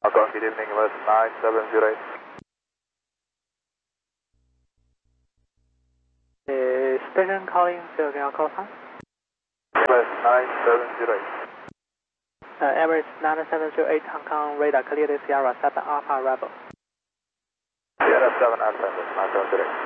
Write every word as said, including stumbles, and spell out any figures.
Alpha, good evening, West nine seven zero eight. Uh, station calling to Real call sign. West nine seven zero eight. Uh, Emirates nine seven zero eight, Hong Kong radar clear to Sierra seven Alpha Rebel. Sierra seven Alpha, nine seven zero eight.